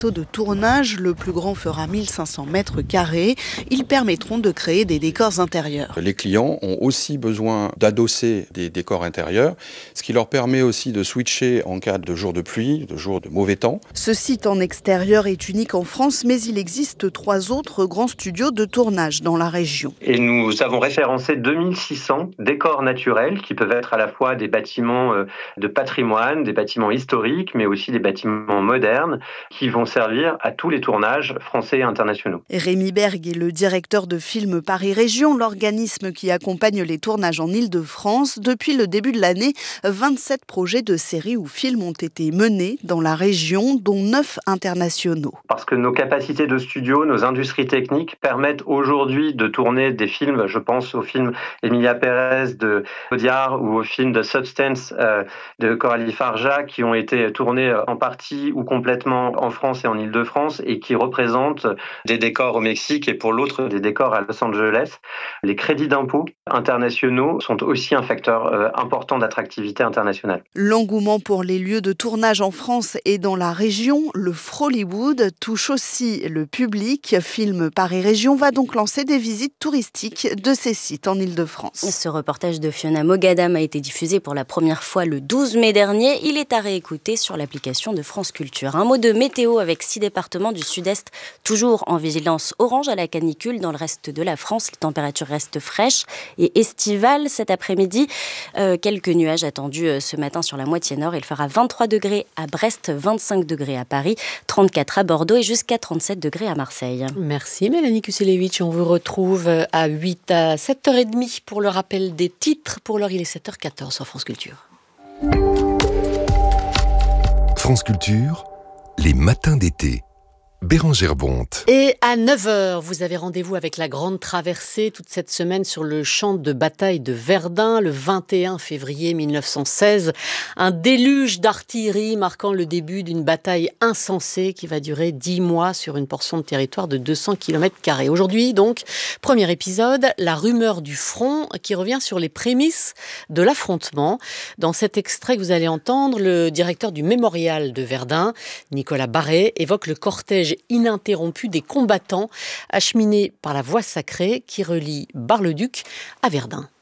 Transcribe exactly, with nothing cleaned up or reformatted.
de tournage, le plus grand fera mille cinq cents mètres carrés. Ils permettront de créer des décors intérieurs. Les clients ont aussi besoin d'adosser des décors intérieurs, ce qui leur permet aussi de switcher en cas de jours de pluie, de jours de mauvais temps. Ce site en extérieur est unique en France, mais il existe trois autres grands studios de tournage dans la région. Et nous avons référencé deux mille six cents décors naturels qui peuvent être à la fois des bâtiments de patrimoine, des bâtiments historiques, mais aussi des bâtiments modernes qui vont servir à tous les tournages français et internationaux. Rémi Berg est le directeur de Film Paris Région, l'organisme qui accompagne les tournages en Île-de-France. Depuis le début de l'année, vingt-sept projets de séries ou films ont été menés dans la région, dont neuf internationaux. Parce que nos capacités de studio, nos industries techniques permettent aujourd'hui de tourner des films, je pense au film Emilia Pérez de Audiard ou au film de Substance euh, de Coralie Farja, qui ont été tournés en partie ou complètement en France et en Île-de-France et qui représentent des décors au Mexique et pour l'autre des décors à Los Angeles. Les crédits d'impôt internationaux sont aussi un facteur euh, important d'attractivité internationale. L'engouement pour les lieux de tournage en France et dans la région, le Frolywood, touche aussi le public. Film Paris Région va donc lancer des visites touristiques de ces sites en Île-de-France. Ce reportage de Fiona Mogadam a été diffusé pour la première fois le douze mai dernier. Il est à réécouter sur l'application de France Culture. Un mot de météo avec six départements du sud-est, toujours en vigilance orange à la canicule. Dans le reste de la France, les températures restent fraîches et estivales cet après-midi. Euh, quelques nuages attendus ce matin sur la moitié nord. Il fera vingt-trois degrés à Brest, vingt-cinq degrés à Paris, trente-quatre à Bordeaux et jusqu'à trente-sept degrés à Marseille. Merci Mélanie Kuselewicz. On vous retrouve à huit à sept heures trente pour le rappel des titres. Pour l'heure, il est sept heures quatorze sur France Culture. France Culture, les matins d'été. Bérangère Bonte. Et à neuf heures, vous avez rendez-vous avec la grande traversée toute cette semaine sur le champ de bataille de Verdun, le vingt et un février mille neuf cent seize. Un déluge d'artillerie marquant le début d'une bataille insensée qui va durer dix mois sur une portion de territoire de deux cents kilomètres carrés. Aujourd'hui, donc, premier épisode, la rumeur du front qui revient sur les prémices de l'affrontement. Dans cet extrait que vous allez entendre, le directeur du mémorial de Verdun, Nicolas Barré, évoque le cortège ininterrompu des combattants acheminés par la voie sacrée qui relie Bar-le-Duc à Verdun.